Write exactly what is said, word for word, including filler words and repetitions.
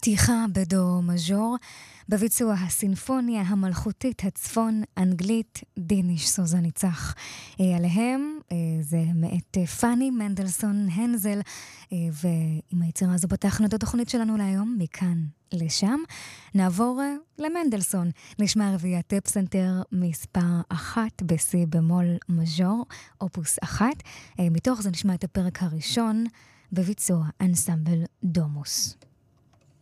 פתיחה בדו מז'ור, בביצוע הסינפוניה המלכותית הצפון-אנגלית דיניש סוזניצח. עליהם זה מאת פאני מנדלסון הנזל, ועם היצירה הזו פתחנו את התוכנית שלנו להיום, מכאן לשם. נעבור למנדלסון, נשמע רביעיית פסנתר מספר אחת בסי במול מז'ור, אופוס אחת. מתוך זה נשמע את הפרק הראשון בביצוע אנסמבל דומוס.